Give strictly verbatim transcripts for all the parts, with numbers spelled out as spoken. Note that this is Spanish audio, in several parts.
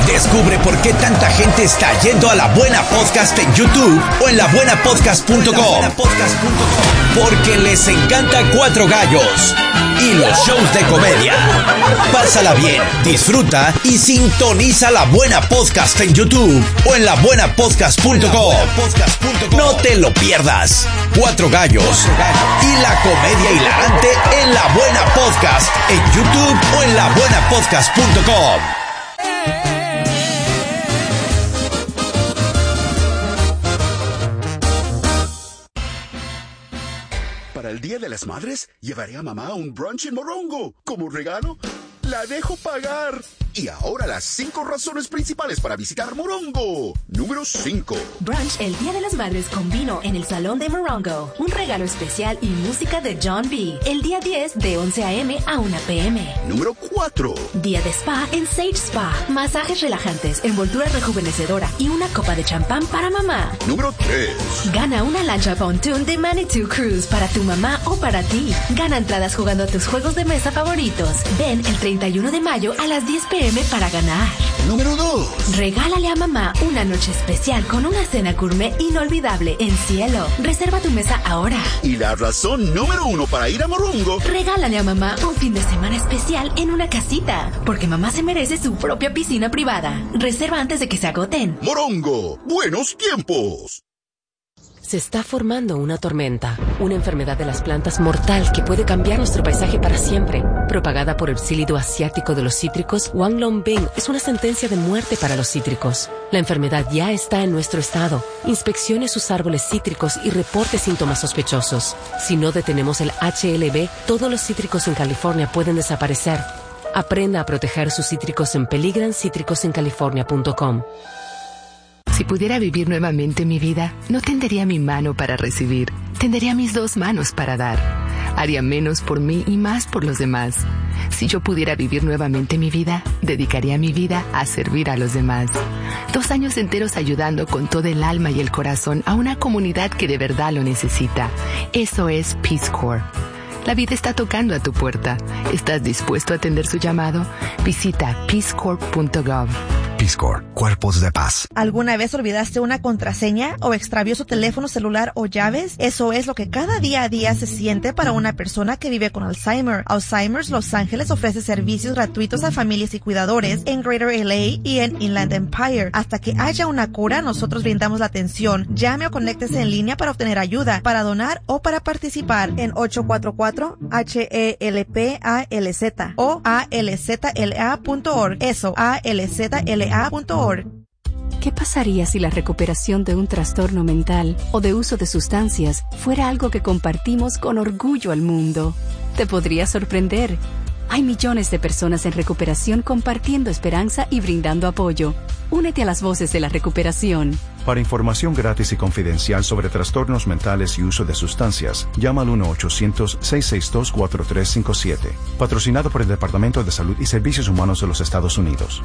Descubre por qué tanta gente está yendo a La Buena Podcast en YouTube o en la buena podcast punto com. Porque les encanta Cuatro Gallos y los shows de comedia. Pásala bien, disfruta y sintoniza La Buena Podcast en YouTube o en la buena podcast punto com. No te lo pierdas. Cuatro Gallos y la comedia hilarante en La Buena Podcast en YouTube o en la buena podcast punto com. Para el Día de las Madres, llevaré a mamá a un brunch en Morongo. Como regalo, la dejo pagar. Y ahora las cinco razones principales para visitar Morongo. Número cinco. Brunch el Día de las Madres con vino en el Salón de Morongo. Un regalo especial y música de John B. El día diez de once a eme a una pe eme. Número cuatro. Día de spa en Sage Spa. Masajes relajantes, envoltura rejuvenecedora y una copa de champán para mamá. Número tres. Gana una lancha pontoon de Manitou Cruise para tu mamá o para ti. Gana entradas jugando a tus juegos de mesa favoritos. Ven el treinta y uno de mayo a las diez pe eme para ganar. Número dos. Regálale a mamá una noche especial con una cena gourmet inolvidable en Cielo. Reserva tu mesa ahora. Y la razón número uno para ir a Morongo. Regálale a mamá un fin de semana especial en una casita. Porque mamá se merece su propia piscina privada. Reserva antes de que se agoten. Morongo, buenos tiempos. Se está formando una tormenta, una enfermedad de las plantas mortal que puede cambiar nuestro paisaje para siempre. Propagada por el psílido asiático de los cítricos, Wanglongbing es una sentencia de muerte para los cítricos. La enfermedad ya está en nuestro estado. Inspeccione sus árboles cítricos y reporte síntomas sospechosos. Si no detenemos el hache ele be, todos los cítricos en California pueden desaparecer. Aprenda a proteger sus cítricos en peligran cítricos en california punto com. Si pudiera vivir nuevamente mi vida, no tendería mi mano para recibir, tendería mis dos manos para dar. Haría menos por mí y más por los demás. Si yo pudiera vivir nuevamente mi vida, dedicaría mi vida a servir a los demás. Dos años enteros ayudando con todo el alma y el corazón a una comunidad que de verdad lo necesita. Eso es Peace Corps. La vida está tocando a tu puerta. ¿Estás dispuesto a atender su llamado? Visita peace corps punto gov. Peace Corps, Cuerpos de Paz. ¿Alguna vez olvidaste una contraseña o extravió su teléfono celular o llaves? Eso es lo que cada día a día se siente para una persona que vive con Alzheimer. Alzheimer's Los Ángeles ofrece servicios gratuitos a familias y cuidadores en Greater L A y en Inland Empire. Hasta que haya una cura, nosotros brindamos la atención. Llame o conéctese en línea para obtener ayuda, para donar o para participar en ocho cuatro cuatro H E L P A L Z o A L Z L A punto org. Eso, A L Z L A punto org. ¿Qué pasaría si la recuperación de un trastorno mental o de uso de sustancias fuera algo que compartimos con orgullo al mundo? Te podría sorprender. Hay millones de personas en recuperación compartiendo esperanza y brindando apoyo. Únete a las voces de la recuperación. Para información gratis y confidencial sobre trastornos mentales y uso de sustancias, llama al uno ochocientos, seiscientos sesenta y dos, cuatro tres cinco siete. Patrocinado por el Departamento de Salud y Servicios Humanos de los Estados Unidos.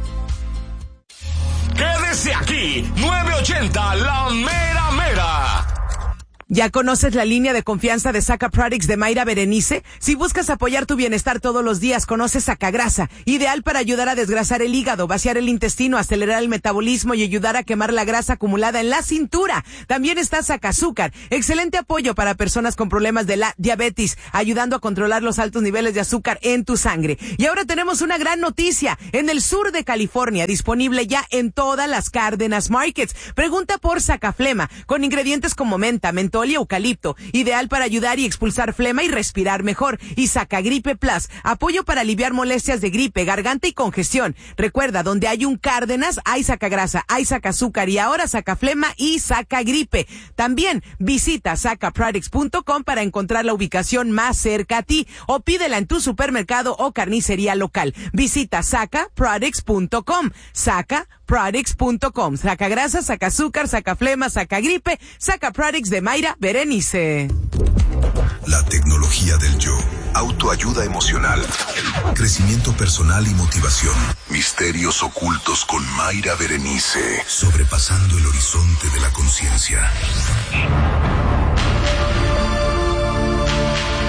Quédese aquí, novecientos ochenta, la mera mera. ¿Ya conoces la línea de confianza de Saca Products de Mayra Berenice? Si buscas apoyar tu bienestar todos los días, conoce Sacagrasa, ideal para ayudar a desgrasar el hígado, vaciar el intestino, acelerar el metabolismo y ayudar a quemar la grasa acumulada en la cintura. También está Sacazúcar, excelente apoyo para personas con problemas de la diabetes, ayudando a controlar los altos niveles de azúcar en tu sangre. Y ahora tenemos una gran noticia, en el sur de California, disponible ya en todas las Cárdenas Markets. Pregunta por Sacaflema, con ingredientes como menta, mentol y eucalipto, ideal para ayudar y expulsar flema y respirar mejor. Y Sacagripe Plus, apoyo para aliviar molestias de gripe, garganta y congestión. Recuerda, donde hay un Cárdenas, hay Sacagrasa, hay Sacazúcar y ahora Sacaflema y Sacagripe. También visita saca products punto com para encontrar la ubicación más cerca a ti o pídela en tu supermercado o carnicería local. Visita saca products punto com. Saca products punto com. Sacagrasa, Sacazúcar, Sacaflema, Sacagripe, Saca Products de Mayra Berenice. La tecnología del yo. Autoayuda emocional. Crecimiento personal y motivación. Misterios ocultos con Mayra Berenice. Sobrepasando el horizonte de la conciencia.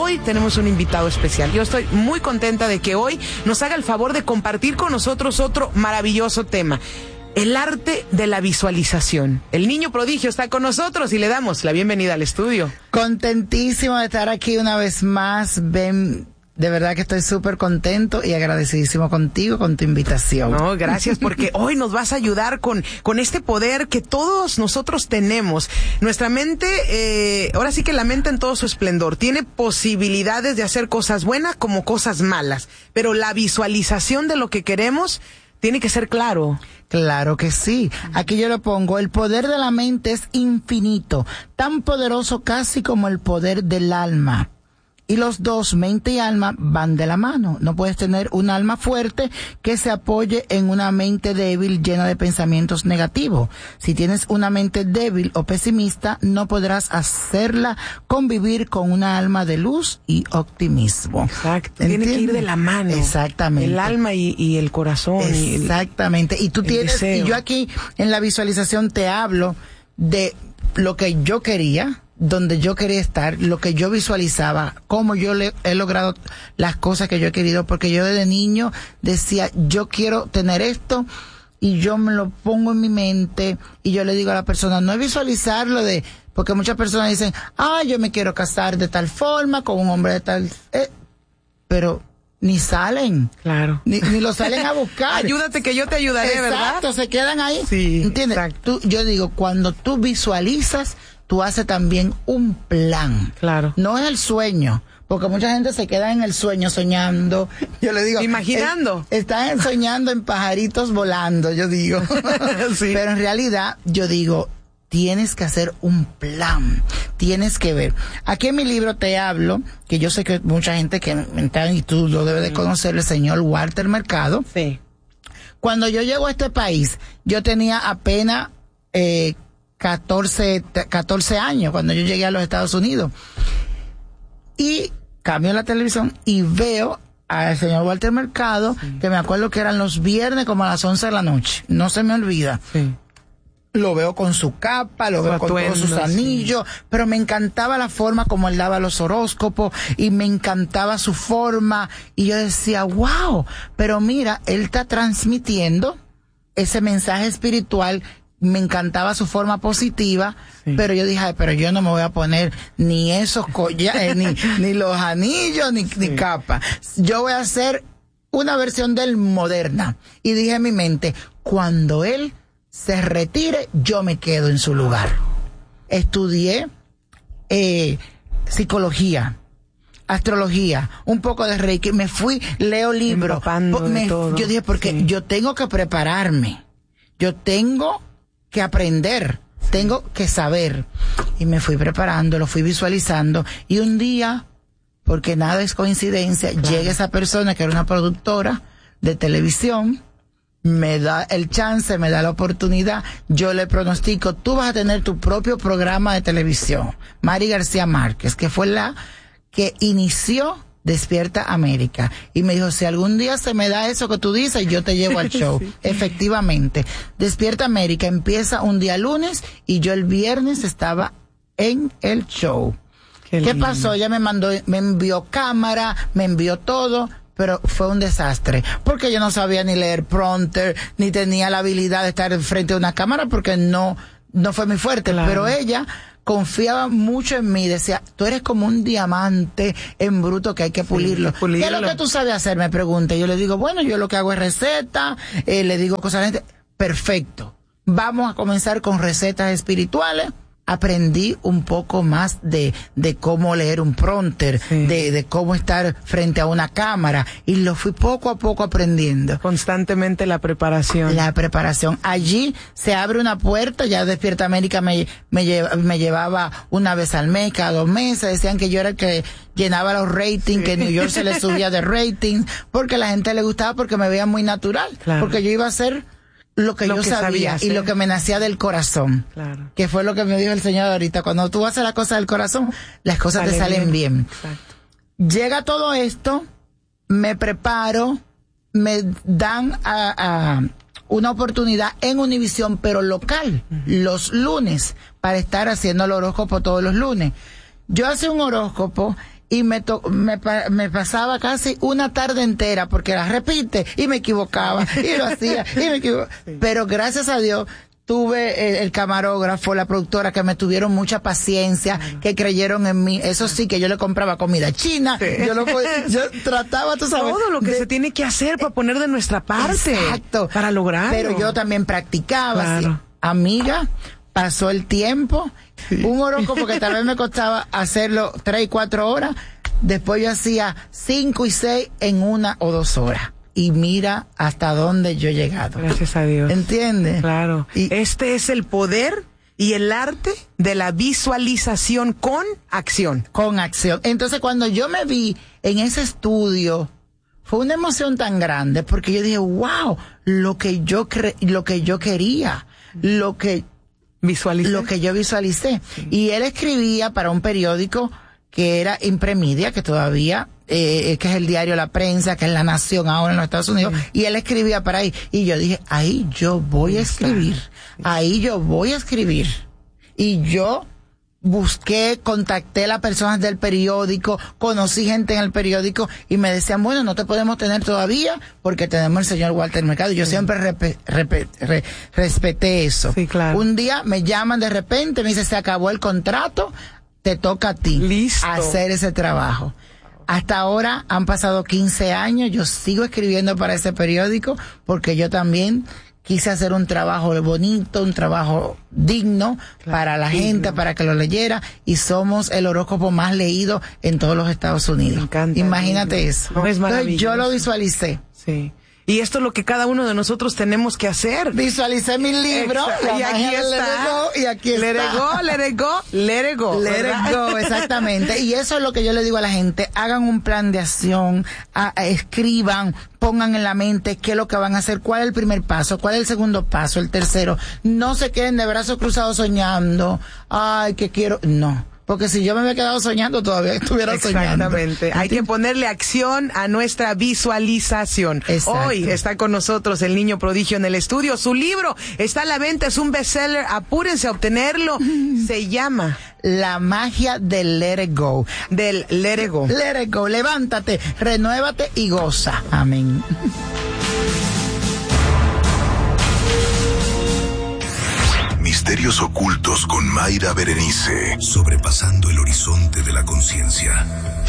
hoy tenemos un invitado especial. Yo estoy muy contenta de que hoy nos haga el favor de compartir con nosotros otro maravilloso tema. El arte de la visualización. El niño prodigio está con nosotros y le damos la bienvenida al estudio. Contentísimo de estar aquí una vez más. Ven, de verdad que estoy súper contento y agradecidísimo contigo, con tu invitación. No, gracias, porque hoy nos vas a ayudar con, con este poder que todos nosotros tenemos. Nuestra mente, eh, ahora sí que la mente en todo su esplendor, tiene posibilidades de hacer cosas buenas como cosas malas, pero la visualización de lo que queremos tiene que ser claro. Claro que sí. Aquí yo lo pongo. El poder de la mente es infinito, tan poderoso casi como el poder del alma. Y los dos, mente y alma, van de la mano. No puedes tener un alma fuerte que se apoye en una mente débil llena de pensamientos negativos. Si tienes una mente débil o pesimista, no podrás hacerla convivir con una alma de luz y optimismo. Exacto. Tiene que ir de la mano. Exactamente. El alma y, y el corazón. Exactamente. Y, el, y tú tienes, deseo. Y yo aquí en la visualización te hablo de lo que yo quería, donde yo quería estar, lo que yo visualizaba, cómo yo le, he logrado las cosas que yo he querido, porque yo desde niño decía, yo quiero tener esto, y yo me lo pongo en mi mente, y yo le digo a la persona, no es visualizarlo de, porque muchas personas dicen, ah, yo me quiero casar de tal forma, con un hombre de tal, eh, pero ni salen. Claro. Ni, ni lo salen a buscar. Ayúdate que yo te ayudaré, exacto, ¿verdad? Exacto, se quedan ahí. Sí, ¿entiendes? Tú, yo digo, cuando tú visualizas, tú haces también un plan. Claro. No es el sueño, porque mucha gente se queda en el sueño soñando. Yo le digo, imaginando. Es, están soñando en pajaritos volando, yo digo. Sí. Pero en realidad, yo digo, tienes que hacer un plan. Tienes que ver. Aquí en mi libro te hablo, que yo sé que mucha gente que está, y tú lo debes de conocer, el señor Walter Mercado. Sí. Cuando yo llego a este país, yo tenía apenas eh, catorce, catorce años cuando yo llegué a los Estados Unidos. Y cambio la televisión y veo al señor Walter Mercado, sí. que me acuerdo que eran los viernes como a las once de la noche. No se me olvida. Sí. Lo veo con su capa, lo su veo con atuendo, todos sus anillos, sí. pero me encantaba la forma como él daba los horóscopos y me encantaba su forma. Y yo decía, wow, pero mira, él está transmitiendo ese mensaje espiritual. Me encantaba su forma positiva, sí. pero yo dije, ay, pero yo no me voy a poner ni esos collares, ni, ni los anillos, ni, sí. ni capa. Yo voy a hacer una versión del moderna. Y dije en mi mente, cuando él se retire, yo me quedo en su lugar. Estudié eh, psicología, astrología, un poco de Reiki, me fui, leo libros. Me, todo. Yo dije, porque sí. yo tengo que prepararme. Yo tengo que aprender, tengo que saber. Y me fui preparando, lo fui visualizando. Y un día, porque nada es coincidencia, claro. llega esa persona que era una productora de televisión, me da el chance, me da la oportunidad, yo le pronostico, tú vas a tener tu propio programa de televisión. Mari García Márquez, que fue la que inició Despierta América, y me dijo, si algún día se me da eso que tú dices, yo te llevo al show. Sí. Efectivamente, Despierta América empieza un día lunes y yo el viernes estaba en el show. Qué, ¿Qué pasó? Ella me mandó, me envió cámara, me envió todo, pero fue un desastre, porque yo no sabía ni leer prompter, ni tenía la habilidad de estar frente a una cámara, porque no, no fue muy fuerte, claro. pero ella confiaba mucho en mí, decía, tú eres como un diamante en bruto que hay que pulirlo. Sí, pulirlo. ¿Qué es lo que tú sabes hacer? Me pregunta. Yo le digo, bueno, yo lo que hago es receta, eh, le digo cosas a la gente. Perfecto. Vamos a comenzar con recetas espirituales. Aprendí un poco más de, de cómo leer un prompter, sí. de, de cómo estar frente a una cámara, y lo fui poco a poco aprendiendo. Constantemente la preparación. La preparación. Allí se abre una puerta, ya Despierta América me, me, lleva, me llevaba una vez al mes, cada dos meses, decían que yo era el que llenaba los ratings, sí. que New York se le subía de rating, porque a la gente le gustaba, porque me veía muy natural, claro. porque yo iba a ser lo que lo yo que sabía y lo que me nacía del corazón, claro. que fue lo que me dijo el Señor ahorita, cuando tú haces las cosas del corazón, las cosas Sale te salen bien, bien. Llega todo esto, me preparo, me dan a, a una oportunidad en Univisión, pero local, uh-huh. los lunes, para estar haciendo el horóscopo todos los lunes. Yo hacía un horóscopo y me, to me, pa me pasaba casi una tarde entera porque la repite y me equivocaba y lo hacía y me equivocaba. Sí. Pero gracias a Dios tuve el, el camarógrafo, la productora que me tuvieron mucha paciencia, sí. que creyeron en mí. Eso sí, que yo le compraba comida china, sí. yo, lo, yo trataba, tú sabes. Todo lo que de, se tiene que hacer para poner de nuestra parte. Exacto. Para lograrlo. Pero yo también practicaba. Claro. ¿Sí? Amiga, pasó el tiempo, sí. un horóscopo que tal vez me costaba hacerlo tres y cuatro horas, después yo hacía cinco y seis en una o dos horas. Y mira hasta dónde yo he llegado. Gracias a Dios. ¿Entiendes? Claro. Y este es el poder y el arte de la visualización con acción. Con acción. Entonces, cuando yo me vi en ese estudio, fue una emoción tan grande porque yo dije, wow, lo que yo cre lo que yo quería, lo que visualicé, lo que yo visualicé. Sí. Y él escribía para un periódico que era Impremedia, que todavía eh, que es el diario La Prensa, que es La Nación ahora en los Estados Unidos, sí. y él escribía para ahí. Y yo dije, ahí yo voy a escribir, ahí yo voy a escribir. Y yo busqué, contacté a las personas del periódico, conocí gente en el periódico y me decían, bueno, no te podemos tener todavía porque tenemos el señor Walter Mercado. Y yo sí. siempre respe respe re respeté eso. Sí, claro. Un día me llaman de repente, me dice, se acabó el contrato, te toca a ti Listo. hacer ese trabajo. Hasta ahora han pasado quince años, yo sigo escribiendo para ese periódico porque yo también quise hacer un trabajo bonito, un trabajo digno claro, para la digno. gente, para que lo leyera, y somos el horóscopo más leído en todos los Estados Unidos. Me encanta, imagínate digno. eso. No, es Entonces yo lo visualicé. Sí. Y esto es lo que cada uno de nosotros tenemos que hacer. Visualicé mi libro. Y aquí está. Y aquí está. Let it go, let it go, let it go. Let it go, exactamente. Y eso es lo que yo le digo a la gente. Hagan un plan de acción, a, a, escriban, pongan en la mente qué es lo que van a hacer, cuál es el primer paso, cuál es el segundo paso, el tercero. No se queden de brazos cruzados soñando. Ay, que quiero. No. Porque si yo me había quedado soñando, todavía estuviera Exactamente. soñando. Exactamente. Hay que ponerle acción a nuestra visualización. Exacto. Hoy está con nosotros el niño prodigio en el estudio. Su libro está a la venta, es un bestseller. Apúrense a obtenerlo. Se llama La magia del Let It Go. Del Let It Go. Let It Go. Levántate, renuévate y goza. Amén. Misterios ocultos con Mayra Berenice. Sobrepasando el horizonte de la conciencia.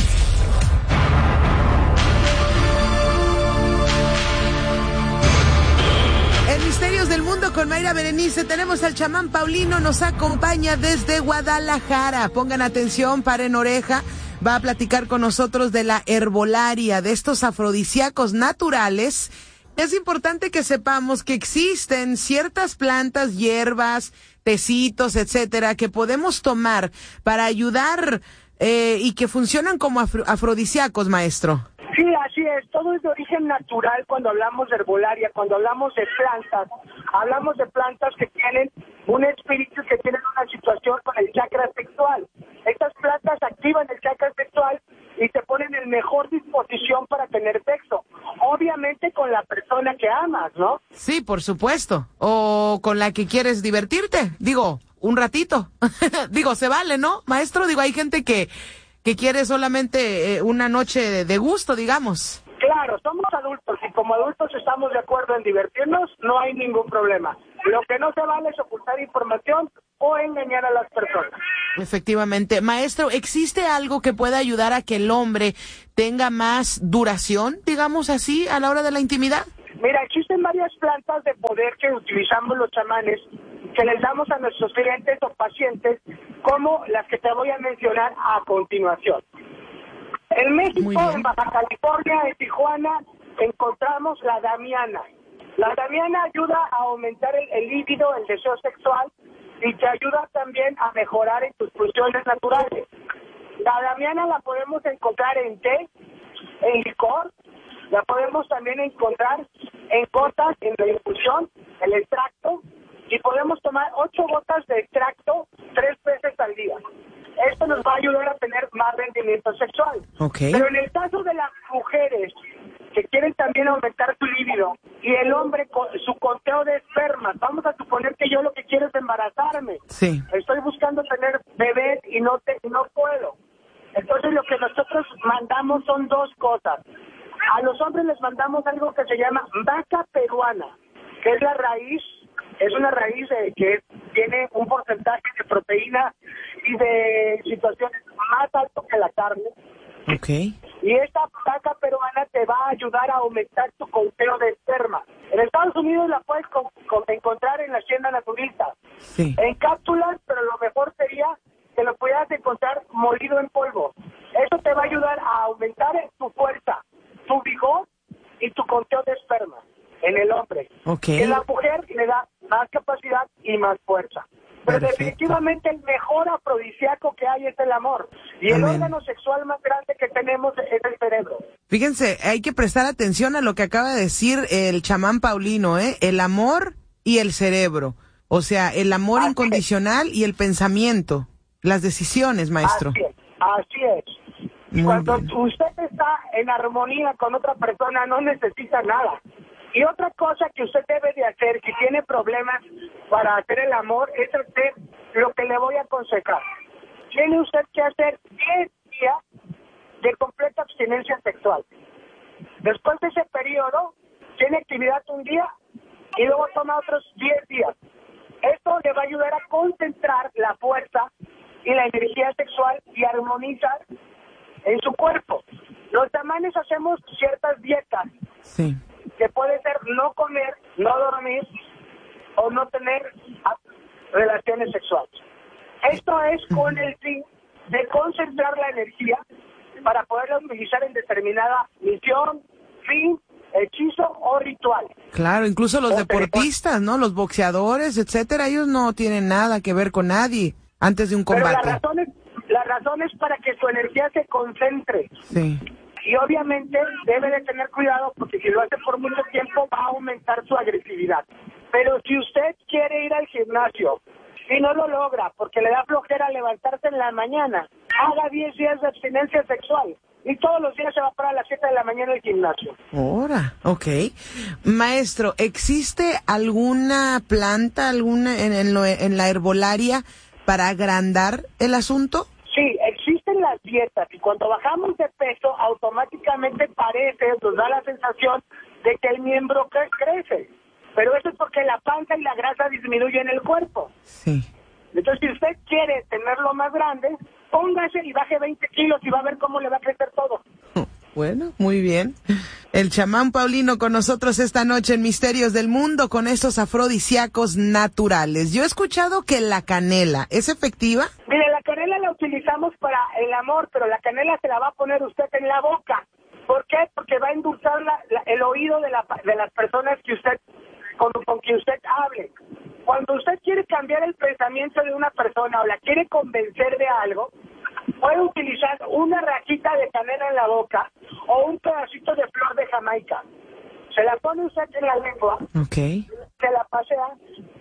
En Misterios del Mundo con Mayra Berenice tenemos al chamán Paulino, nos acompaña desde Guadalajara. Pongan atención, paren oreja. Va a platicar con nosotros de la herbolaria, de estos afrodisíacos naturales. Es importante que sepamos que existen ciertas plantas, hierbas, tecitos, etcétera, que podemos tomar para ayudar eh, y que funcionan como afro afrodisíacos, maestro. Sí, así es. Todo es de origen natural cuando hablamos de herbolaria, cuando hablamos de plantas. Hablamos de plantas que tienen un espíritu, que tienen una situación con el chakra sexual. Estas plantas activan el chakra sexual y te ponen en mejor disposición para tener sexo. Obviamente con la persona que amas, ¿no? Sí, por supuesto. O con la que quieres divertirte. Digo, un ratito. Digo, se vale, ¿no, maestro? Digo, hay gente que, que quiere solamente eh, una noche de gusto, digamos. Claro, somos adultos y como adultos estamos de acuerdo en divertirnos, no hay ningún problema. Lo que no se vale es ocultar información o engañar a las personas. Efectivamente. Maestro, ¿existe algo que pueda ayudar a que el hombre tenga más duración, digamos así, a la hora de la intimidad? Mira, existen varias plantas de poder que utilizamos los chamanes, que les damos a nuestros clientes o pacientes, como las que te voy a mencionar a continuación. En México, en Baja California, en Tijuana, encontramos la damiana. La damiana ayuda a aumentar el, el líbido, el deseo sexual, y te ayuda también a mejorar en tus funciones naturales. La damiana la podemos encontrar en té, en licor, la podemos también encontrar en gotas, en la infusión, el extracto, y podemos tomar ocho gotas de extracto tres veces al día. Esto nos va a ayudar a tener más rendimiento sexual. Okay. Pero en el caso de las mujeres que quieren también aumentar su líbido y el hombre con su conteo de espermas, vamos a suponer que yo lo que quiero es embarazarme. Sí. Estoy buscando tener bebés y no te, no puedo. Entonces lo que nosotros mandamos son dos cosas. A los hombres les mandamos algo que se llama vaca peruana, que es la raíz, es una raíz eh, que tiene un porcentaje de proteína y de situaciones más alto que la carne. Okay. Y esta vaca peruana te va a ayudar a aumentar tu conteo de esperma. En Estados Unidos la puedes con, con, encontrar en la tienda naturista. Sí. En cápsulas, pero lo mejor sería que lo puedas encontrar molido en polvo. Eso te va a ayudar a aumentar tu fuerza, tu vigor y tu conteo de esperma en el hombre. Okay. En la mujer le da más capacidad y más fuerza. Pero Perfecto. definitivamente el mejor afrodisíaco que hay es el amor. Y Amén. el órgano sexual más grande que tenemos es el cerebro. Fíjense, hay que prestar atención a lo que acaba de decir el chamán Paulino, ¿eh? El amor y el cerebro. O sea, el amor Así incondicional es. Y el pensamiento. Las decisiones, maestro. Así es. Así es. Muy Cuando bien. usted está en armonía con otra persona, no necesita nada. Y otra cosa que usted debe de hacer, si tiene problemas para hacer el amor, es hacer lo que le voy a aconsejar. Tiene usted que hacer diez días de completa abstinencia sexual. Después de ese periodo, tiene actividad un día y luego toma otros diez días. Esto le va a ayudar a concentrar la fuerza y la energía sexual y armonizar en su cuerpo. Los chamanes hacemos ciertas dietas. Sí. Que puede ser no comer, no dormir o no tener relaciones sexuales. Esto es con el fin de concentrar la energía para poderla utilizar en determinada misión, fin, hechizo o ritual. Claro, incluso los deportistas, ¿no? Los boxeadores, etcétera, ellos no tienen nada que ver con nadie antes de un combate. Pero la razón es, la razón es para que su energía se concentre. Sí. Y obviamente debe de tener cuidado porque si lo hace por mucho tiempo va a aumentar su agresividad. Pero si usted quiere ir al gimnasio y no lo logra porque le da flojera levantarse en la mañana, haga diez días de abstinencia sexual y todos los días se va para las siete de la mañana al gimnasio. Ahora, ok. Maestro, ¿existe alguna planta alguna en, en, lo, en la herbolaria para agrandar el asunto? Sí, existen las dietas y cuando bajamos de peso automáticamente parece, nos da la sensación de que el miembro cre- crece. Pero eso es porque la panza y la grasa disminuyen el cuerpo. Sí. Entonces, si usted quiere tenerlo más grande, póngase y baje veinte kilos y va a ver cómo le va a crecer todo. Bueno, muy bien. El chamán Paulino con nosotros esta noche en Misterios del Mundo con estos afrodisíacos naturales. Yo he escuchado que la canela, ¿es efectiva? Mire, la canela la utilizamos para el amor, pero la canela se la va a poner usted en la boca. ¿Por qué? Porque va a endulzar la, la, el oído de, la, de las personas que usted con, con quien usted hable. Cuando usted quiere cambiar el pensamiento de una persona o la quiere convencer de algo, puede utilizar una rajita de canela en la boca o un pedacito de flor de Jamaica. Se la pone usted en la lengua, okay. Se la pasea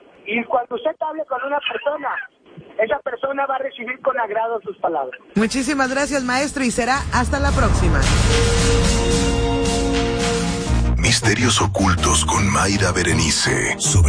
y cuando usted hable con una persona, esa persona va a recibir con agrado sus palabras. Muchísimas gracias, maestro, y será hasta la próxima. Misterios ocultos con Mayra Berenice. Sobre